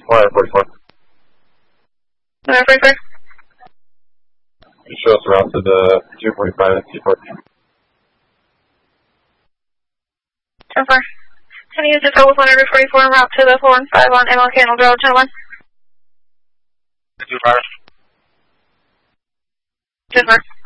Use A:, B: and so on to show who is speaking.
A: 144.
B: 144.
A: You show us around to the 245 and C4.
B: 10-4. Can you use the code with 144 and route to the 415 on MLK and Road 10-1?
A: 2-5.
B: 10-4.